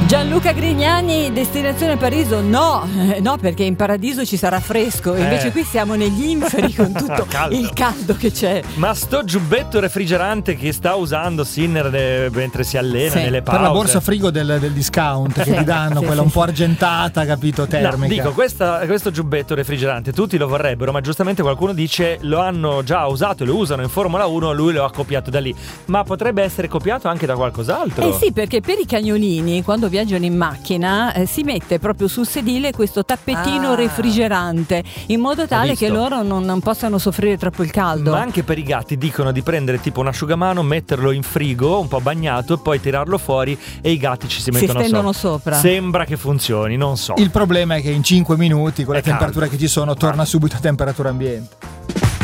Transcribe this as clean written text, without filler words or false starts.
Gianluca Grignani, destinazione Paradiso, no, perché in paradiso ci sarà fresco, invece qui siamo negli inferi con tutto il caldo che c'è. Ma sto giubbetto refrigerante che sta usando Sinner mentre si allena nelle pause, per la borsa frigo del discount che ti danno, quella un po' argentata, capito, termica. No, dico, questo giubbetto refrigerante tutti lo vorrebbero, ma giustamente qualcuno dice lo hanno già usato e lo usano in Formula 1, lui lo ha copiato da lì, ma potrebbe essere copiato anche da qualcos'altro. Sì, perché per i cagnolini quando viaggiano in macchina si mette proprio sul sedile questo tappetino refrigerante, in modo tale che loro non possano soffrire troppo il caldo. Ma anche per i gatti dicono di prendere tipo un asciugamano, metterlo in frigo un po' bagnato e poi tirarlo fuori e i gatti ci si mettono stendono sopra. Sembra che funzioni, non so. Il problema è che in 5 minuti con le temperature che ci sono torna subito a temperatura ambiente.